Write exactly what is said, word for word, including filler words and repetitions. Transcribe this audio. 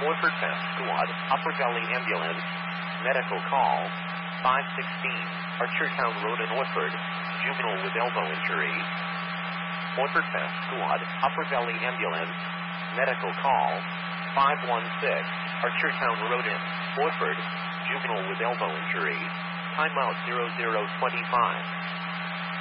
Orford Fest Squad, Upper Valley Ambulance, medical call, five sixteen, Archertown Road in Orford, juvenile with elbow injury. Orford Fest Squad, Upper Valley Ambulance, medical call, five one six, Archertown Road in Orford, juvenile with elbow injury. Timeout zero zero twenty-five.